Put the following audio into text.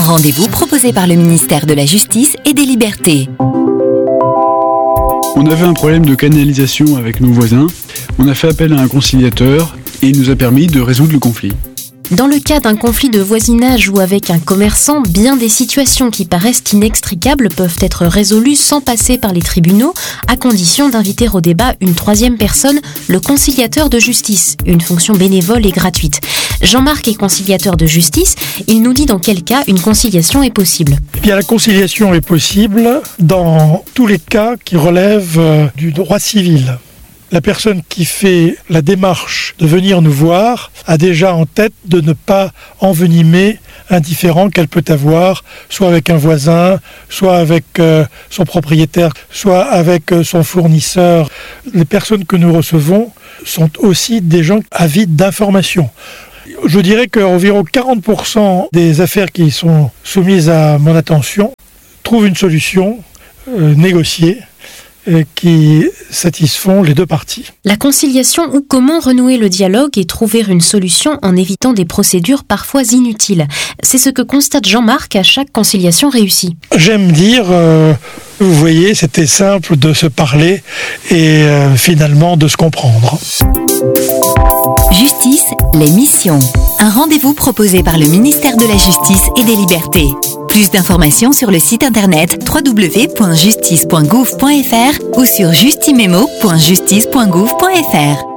rendez-vous proposé par le ministère de la Justice et des Libertés. On avait un problème de canalisation avec nos voisins. On a fait appel à un conciliateur et il nous a permis de résoudre le conflit. Dans le cas d'un conflit de voisinage ou avec un commerçant, bien des situations qui paraissent inextricables peuvent être résolues sans passer par les tribunaux, à condition d'inviter au débat une troisième personne, le conciliateur de justice, une fonction bénévole et gratuite. Jean-Marc est conciliateur de justice, il nous dit dans quel cas une conciliation est possible. Bien, la conciliation est possible dans tous les cas qui relèvent du droit civil. La personne qui fait la démarche de venir nous voir a déjà en tête de ne pas envenimer un différend qu'elle peut avoir, soit avec un voisin, soit avec son propriétaire, soit avec son fournisseur. Les personnes que nous recevons sont aussi des gens avides d'informations. Je dirais qu'environ 40% des affaires qui sont soumises à mon attention trouvent une solution négociée qui satisfont les deux parties. La conciliation ou comment renouer le dialogue et trouver une solution en évitant des procédures parfois inutiles. C'est ce que constate Jean-Marc à chaque conciliation réussie. J'aime dire, vous voyez, c'était simple de se parler et finalement de se comprendre. Justice, l'émission. Un rendez-vous proposé par le ministère de la Justice et des Libertés. Plus d'informations sur le site internet www.justice.gouv.fr ou sur justimemo.justice.gouv.fr.